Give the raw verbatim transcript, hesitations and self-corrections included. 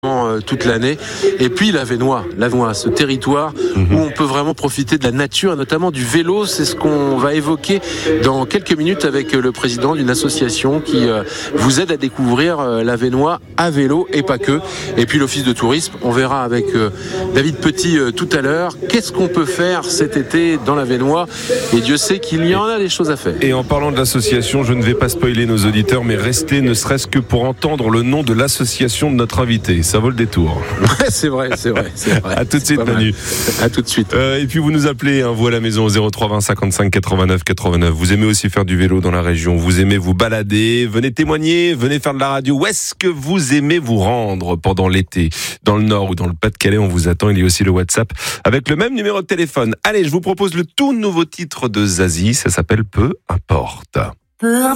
toute l'année. Et puis la Vénois, la Vénois, ce territoire mmh. où on peut vraiment profiter de la nature et notamment du vélo. C'est ce qu'on va évoquer dans quelques minutes avec le président d'une association qui euh, vous aide à découvrir euh, la Vénois à vélo et pas que. Et puis l'office de tourisme, on verra avec euh, David Petit euh, tout à l'heure qu'est-ce qu'on peut faire cet été dans la Vénois. Et Dieu sait qu'il y en a des choses à faire. Et en parlant de l'association, je ne vais pas spoiler nos auditeurs, mais restez ne serait-ce que pour entendre le nom de l'association de notre invité. Ça vaut le détour. Ouais, c'est vrai, c'est vrai, c'est vrai. À tout de suite, Manu. À tout de suite. Euh, et puis vous nous appelez, hein, vous à la maison au zéro trois vingt cinquante-cinq quatre-vingt-neuf quatre-vingt-neuf. Vous aimez aussi faire du vélo dans la région, vous aimez vous balader, venez témoigner, venez faire de la radio. Où est-ce que vous aimez vous rendre pendant l'été? Dans le Nord ou dans le Pas-de-Calais, on vous attend. Il y a aussi le WhatsApp avec le même numéro de téléphone. Allez, je vous propose le tout nouveau titre de Zazie. Ça s'appelle Peu importe. Peu